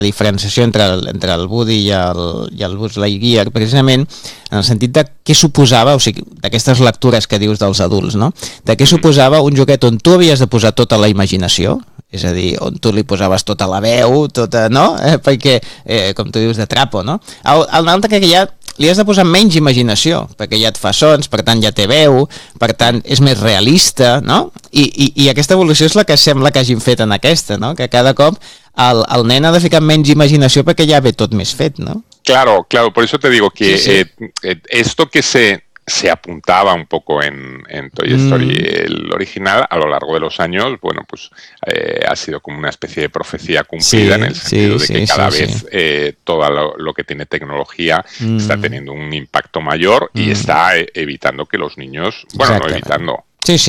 diferenciació entre el Woody i el Buzz Lightyear, precisament en el sentit de què suposava, o sigui, d'aquestes lectures que dius dels adults, no? De què suposava un joguet on tu havies de posar tota la imaginació, és a dir, on tu li posaves tota la veu, tota, no? Perquè, com tu dius, de trapo, no? El altre que ja li has de posar menys imaginació, perquè ja et fa sons, per tant ja té veu, per tant és més realista, no? I aquesta evolució és la que sembla que hagin fet en aquesta, no? Que cada cop el nen ha de ficar menys imaginació perquè ja ve tot més fet, ¿no? Claro, por eso te digo que sí. Esto que se apuntaba un poco en Toy Story, el original, a lo largo de los años, bueno, pues ha sido como una especie de profecía cumplida, en el sentido de que cada vez todo lo que tiene tecnología está teniendo un impacto mayor y está evitando que los niños, bueno, no evitando,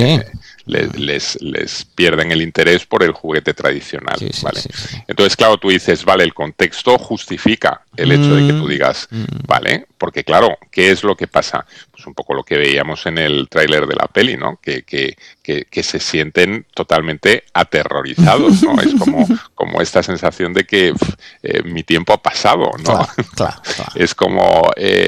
les pierden el interés por el juguete tradicional, ¿vale? Entonces, claro, tú dices, vale, el contexto justifica el hecho de que tú digas, vale, porque claro, ¿qué es lo que pasa? Pues un poco lo que veíamos en el tráiler de la peli, ¿no? Que se sienten totalmente aterrorizados, ¿no? Es como esta sensación de que mi tiempo ha pasado, ¿no? Claro. Es como,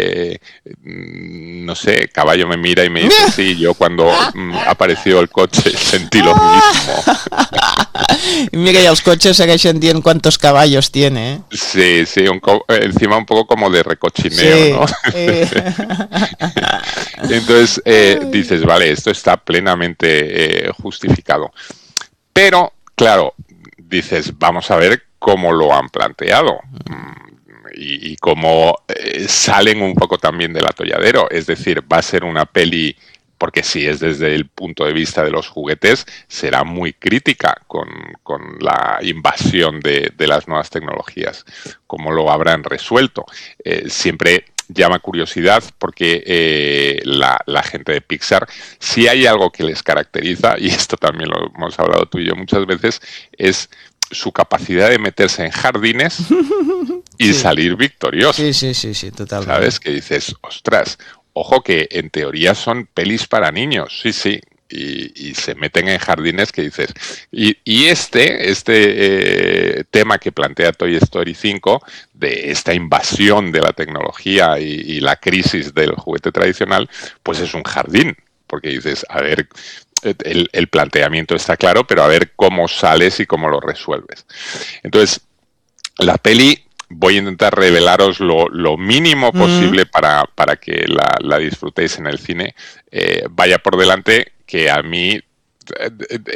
no sé, Caballo me mira y me dice, sí, yo cuando apareció el coche sentí lo mismo. Mira, y los coches segueixen dient cuántos caballos tiene, ¿eh? Sí, encima un poco como de recochineo, ¿no? Entonces dices, vale, esto está plenamente justificado. Pero, claro, dices, vamos a ver cómo lo han planteado y cómo salen un poco también del atolladero. Es decir, va a ser una peli, porque si es desde el punto de vista de los juguetes, será muy crítica con la invasión de las nuevas tecnologías. ¿Cómo lo habrán resuelto? Siempre llama curiosidad porque la gente de Pixar, si hay algo que les caracteriza, y esto también lo hemos hablado tú y yo muchas veces, es su capacidad de meterse en jardines y salir victoriosos. Sí, totalmente. ¿Sabes? Que dices, ostras, ojo que en teoría son pelis para niños, sí. Y se meten en jardines que dices. Y este tema que plantea Toy Story 5, de esta invasión de la tecnología y la crisis del juguete tradicional, pues es un jardín. Porque dices, a ver, el planteamiento está claro, pero a ver cómo sales y cómo lo resuelves. Entonces, la peli, voy a intentar revelaros lo mínimo posible para que la disfrutéis en el cine. Vaya por delante que a mí